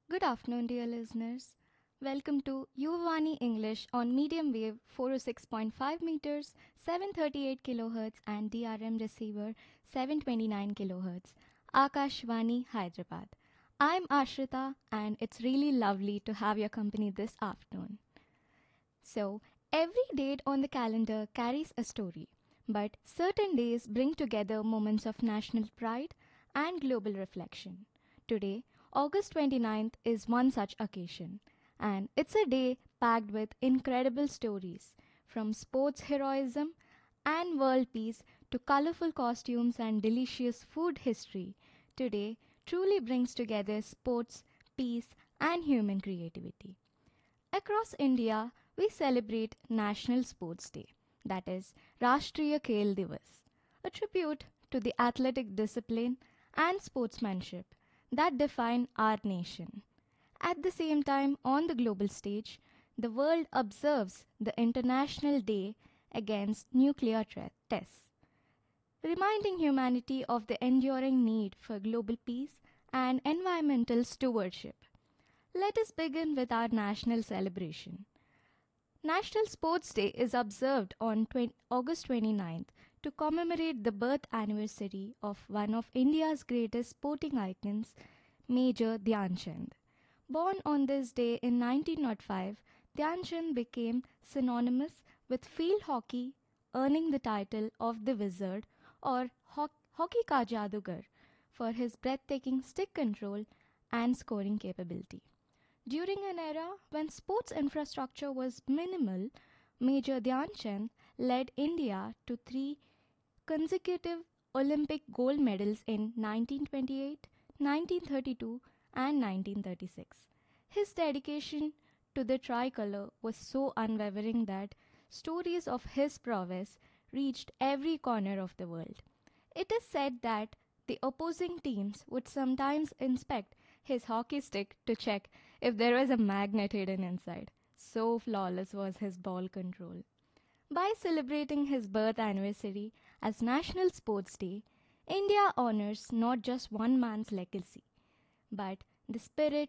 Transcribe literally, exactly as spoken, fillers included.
Good afternoon, dear listeners. Welcome to Yuvani English on medium wave four oh six point five meters, seven thirty-eight kilohertz and D R M receiver seven twenty-nine kilohertz, Akashvani, Hyderabad. I'm Ashrita and it's really lovely to have your company this afternoon. So, every date on the calendar carries a story, but certain days bring together moments of national pride and global reflection. Today, August twenty-ninth, is one such occasion, and it's a day packed with incredible stories from sports heroism and world peace to colorful costumes and delicious food history. Today truly brings together sports, peace, and human creativity. Across India, we celebrate National Sports Day, that is Rashtriya Khel Divas, a tribute to the athletic discipline and sportsmanship that define our nation. At the same time, on the global stage, the world observes the International Day Against Nuclear Tre- Tests, reminding humanity of the enduring need for global peace and environmental stewardship. Let us begin with our national celebration. National Sports Day is observed on August twenty-ninth to commemorate the birth anniversary of one of India's greatest sporting icons, Major Dhyan Chand. Born on this day in nineteen oh five, Dhyan Chand became synonymous with field hockey, earning the title of the Wizard or Ho- Hockey Ka Jadugar for his breathtaking stick control and scoring capability. During an era when sports infrastructure was minimal, Major Dhyan Chand led India to three consecutive Olympic gold medals in nineteen twenty-eight, nineteen thirty-two, and nineteen thirty-six. His dedication to the tricolour was so unwavering that stories of his prowess reached every corner of the world. It is said that the opposing teams would sometimes inspect his hockey stick to check if there was a magnet hidden inside. So flawless was his ball control. By celebrating his birth anniversary as National Sports Day, India honors not just one man's legacy, but the spirit